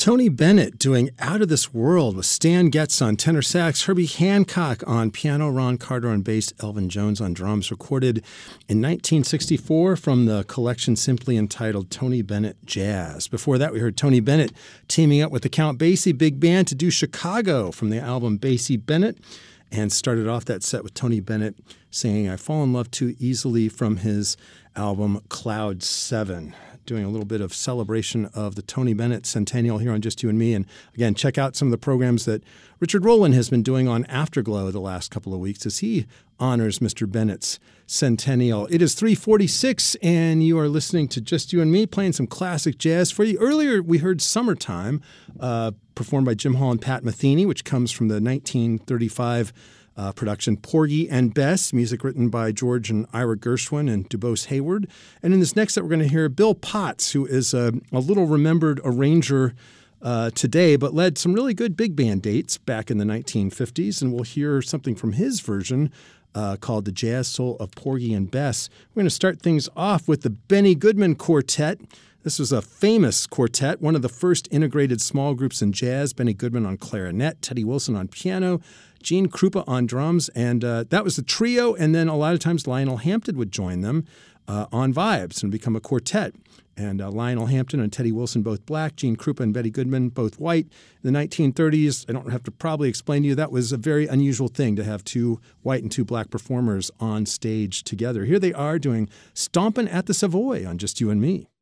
Tony Bennett doing Out of This World with Stan Getz on tenor sax, Herbie Hancock on piano, Ron Carter on bass, Elvin Jones on drums, recorded in 1964 from the collection simply entitled Tony Bennett Jazz. Before that, we heard Tony Bennett teaming up with the Count Basie Big Band to do Chicago from the album Basie Bennett, and started off that set with Tony Bennett singing I Fall in Love Too Easily from his album Cloud 7. Doing a little bit of celebration of the Tony Bennett Centennial here on Just You and Me. And again, check out some of the programs that Richard Rowland has been doing on Afterglow the last couple of weeks as he honors Mr. Bennett's Centennial. It is 3:46, and you are listening to Just You and Me, playing some classic jazz for you. Earlier, we heard Summertime, performed by Jim Hall and Pat Metheny, which comes from the 1935 production Porgy and Bess, music written by George and Ira Gershwin and DuBose Hayward. And in this next set, we're going to hear Bill Potts, who is a little remembered arranger today, but led some really good big band dates back in the 1950s. And we'll hear something from his version called The Jazz Soul of Porgy and Bess. We're going to start things off with the Benny Goodman Quartet. This was a famous quartet, one of the first integrated small groups in jazz. Benny Goodman on clarinet, Teddy Wilson on piano, Gene Krupa on drums, and that was the trio. And then a lot of times Lionel Hampton would join them on vibes and become a quartet. And Lionel Hampton and Teddy Wilson both black, Gene Krupa and Betty Goodman both white. In the 1930s, I don't have to probably explain to you, that was a very unusual thing to have two white and two black performers on stage together. Here they are doing Stompin' at the Savoy on Just You and Me.